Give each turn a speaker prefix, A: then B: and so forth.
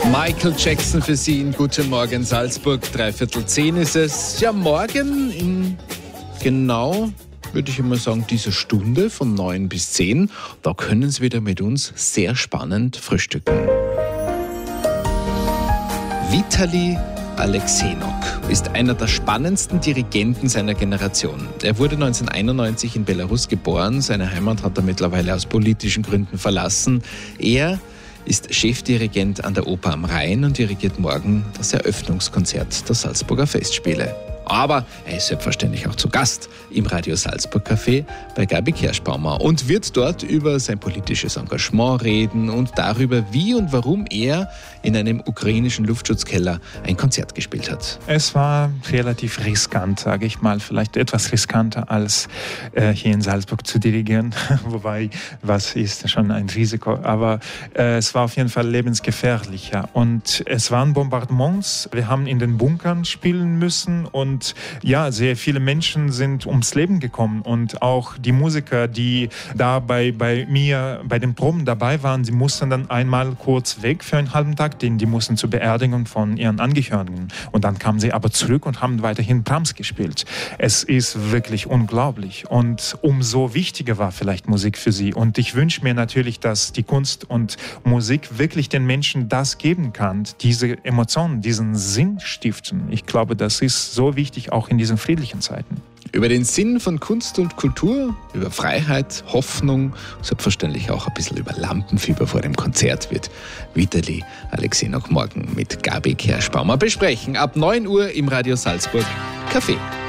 A: Michael Jackson für Sie in Guten Morgen Salzburg, 9:15 ist es. Ja, morgen in genau, würde ich immer sagen, dieser Stunde von 9 bis 10, da können Sie wieder mit uns sehr spannend frühstücken. Witali Alexenok ist einer der spannendsten Dirigenten seiner Generation. Er wurde 1991 in Belarus geboren. Seine Heimat hat er mittlerweile aus politischen Gründen verlassen. Er ist Chefdirigent an der Oper am Rhein und dirigiert morgen das Eröffnungskonzert der Salzburger Festspiele. Aber er ist selbstverständlich auch zu Gast im Radio Salzburg Café bei Gabi Kerschbaumer und wird dort über sein politisches Engagement reden und darüber, wie und warum er in einem ukrainischen Luftschutzkeller ein Konzert gespielt hat.
B: Es war relativ riskant, sage ich mal, vielleicht etwas riskanter als hier in Salzburg zu dirigieren, wobei, was ist schon ein Risiko, aber es war auf jeden Fall lebensgefährlicher und es waren Bombardements, wir haben in den Bunkern spielen müssen und ja, sehr viele Menschen sind ums Leben gekommen und auch die Musiker, die da bei mir bei den Proben dabei waren, sie mussten dann einmal kurz weg für einen halben Tag, denn die mussten zur Beerdigung von ihren Angehörigen und dann kamen sie aber zurück und haben weiterhin Brahms gespielt. Es ist wirklich unglaublich und umso wichtiger war vielleicht Musik für sie und ich wünsche mir natürlich, dass die Kunst und Musik wirklich den Menschen das geben kann, diese Emotionen, diesen Sinn stiften. Ich glaube, das ist so wichtig, auch in diesen friedlichen Zeiten.
A: Über den Sinn von Kunst und Kultur, über Freiheit, Hoffnung, selbstverständlich auch ein bisschen über Lampenfieber vor dem Konzert wird Witali Alexenok morgen mit Gabi Kerschbaumer besprechen. Ab 9 Uhr im Radio Salzburg Café.